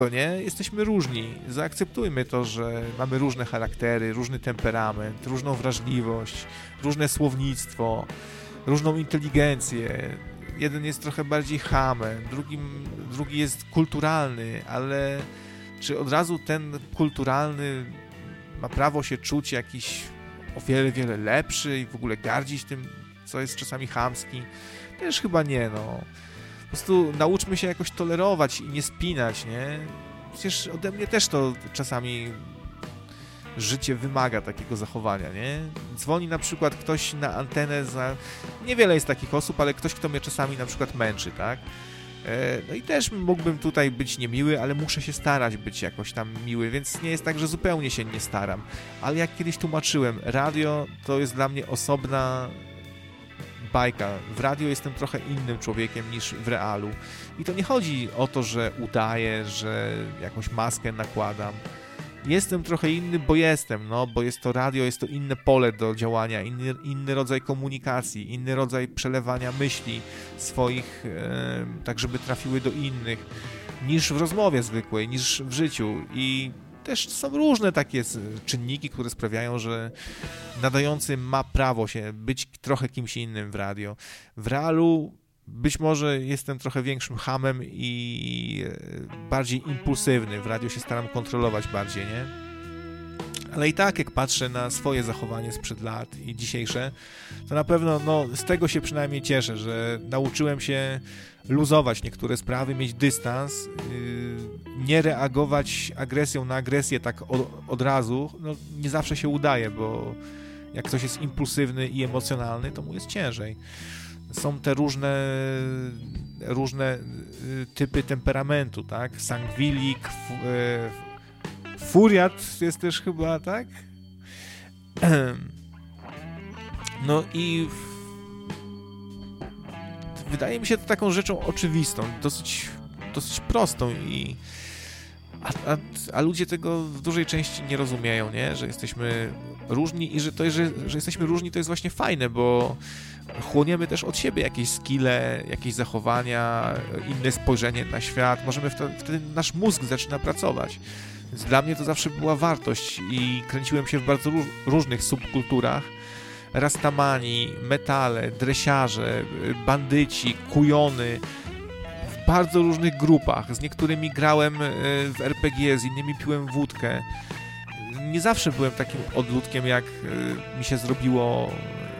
nie? Jesteśmy różni. Zaakceptujmy to, że mamy różne charaktery, różny temperament, różną wrażliwość, różne słownictwo, różną inteligencję. Jeden jest trochę bardziej chamem, drugi jest kulturalny, ale czy od razu ten kulturalny ma prawo się czuć jakiś o wiele, wiele lepszy i w ogóle gardzić tym, co jest czasami chamski? Też chyba nie, no. Po prostu nauczmy się jakoś tolerować i nie spinać, nie? Przecież ode mnie też to czasami życie wymaga takiego zachowania, nie? Dzwoni na przykład ktoś na antenę niewiele jest takich osób, ale ktoś, kto mnie czasami na przykład męczy, tak? No i też mógłbym tutaj być niemiły, ale muszę się starać być jakoś tam miły, więc nie jest tak, że zupełnie się nie staram. Ale jak kiedyś tłumaczyłem, radio to jest dla mnie osobna bajka. W radiu jestem trochę innym człowiekiem niż w realu. I to nie chodzi o to, że udaję, że jakąś maskę nakładam. Jestem trochę inny, bo jestem, no, bo jest to radio, jest to inne pole do działania, inny rodzaj komunikacji, inny rodzaj przelewania myśli swoich, tak żeby trafiły do innych, niż w rozmowie zwykłej, niż w życiu. I też są różne takie czynniki, które sprawiają, że nadający ma prawo się być trochę kimś innym w radio. W realu być może jestem trochę większym chamem i bardziej impulsywny. W radiu się staram kontrolować bardziej, nie? Ale i tak, jak patrzę na swoje zachowanie sprzed lat i dzisiejsze, to na pewno z tego się przynajmniej cieszę, że nauczyłem się luzować niektóre sprawy, mieć dystans, nie reagować agresją na agresję tak od razu. Nie zawsze się udaje, bo jak ktoś jest impulsywny i emocjonalny, to mu jest ciężej. Są te różne typy temperamentu, tak? Sangwilik, furiat jest też chyba, tak? No i wydaje mi się to taką rzeczą oczywistą, dosyć prostą a ludzie tego w dużej części nie rozumieją, nie? Że jesteśmy różni i że jesteśmy różni to jest właśnie fajne, bo chłoniemy też od siebie jakieś skille, jakieś zachowania, inne spojrzenie na świat. Wtedy nasz mózg zaczyna pracować. Więc dla mnie to zawsze była wartość i kręciłem się w bardzo różnych subkulturach. Rastamani, metale, dresiarze, bandyci, kujony, w bardzo różnych grupach. Z niektórymi grałem w RPG, z innymi piłem wódkę. Nie zawsze byłem takim odludkiem, jak mi się zrobiło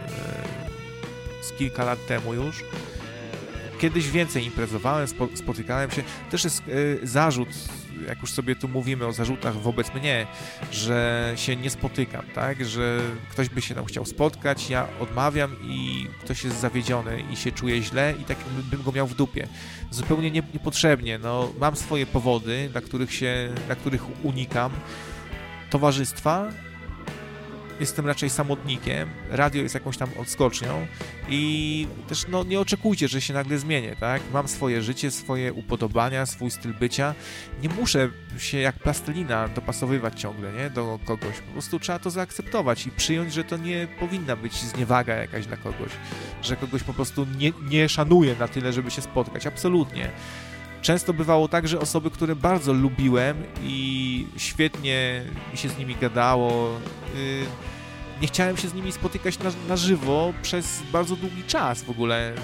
z kilka lat temu już. Kiedyś więcej imprezowałem, spotykałem się. Też jest zarzut, jak już sobie tu mówimy o zarzutach wobec mnie, że się nie spotykam, tak? Że ktoś by się tam chciał spotkać, ja odmawiam i ktoś jest zawiedziony i się czuje źle i tak bym go miał w dupie. Zupełnie niepotrzebnie. Mam swoje powody, dla których unikam towarzystwa. Jestem raczej samotnikiem, radio jest jakąś tam odskocznią i też nie oczekujcie, że się nagle zmienię, tak? Mam swoje życie, swoje upodobania, swój styl bycia. Nie muszę się jak plastelina dopasowywać ciągle, nie? Do kogoś. Po prostu trzeba to zaakceptować i przyjąć, że to nie powinna być zniewaga jakaś dla kogoś, że kogoś po prostu nie szanuję na tyle, żeby się spotkać. Absolutnie. Często bywało tak, że osoby, które bardzo lubiłem i świetnie mi się z nimi gadało, nie chciałem się z nimi spotykać na żywo przez bardzo długi czas w ogóle.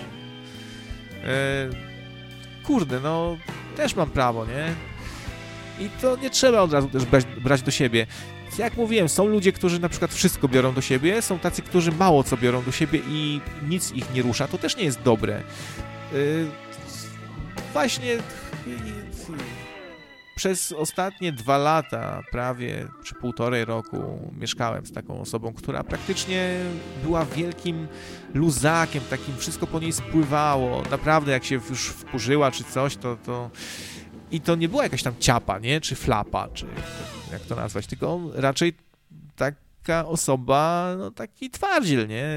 Kurde, też mam prawo, nie? I to nie trzeba od razu też brać do siebie. Jak mówiłem, są ludzie, którzy na przykład wszystko biorą do siebie, są tacy, którzy mało co biorą do siebie i nic ich nie rusza. To też nie jest dobre. Właśnie przez ostatnie 2 lata, prawie czy 1,5 roku mieszkałem z taką osobą, która praktycznie była wielkim luzakiem, takim wszystko po niej spływało. Naprawdę jak się już wkurzyła czy coś, to i to nie była jakaś tam ciapa, nie? Czy flapa, czy jak to nazwać, tylko raczej taka osoba, taki twardziel, nie?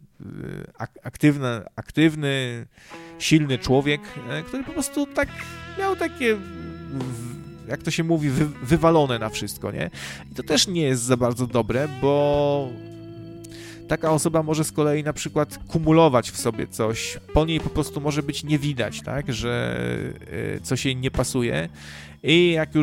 Aktywny, silny człowiek, który po prostu tak miał takie, jak to się mówi, wywalone na wszystko, nie? I to też nie jest za bardzo dobre, bo Taka osoba może z kolei na przykład kumulować w sobie coś, po niej po prostu może być nie widać, tak, że coś jej nie pasuje i jak już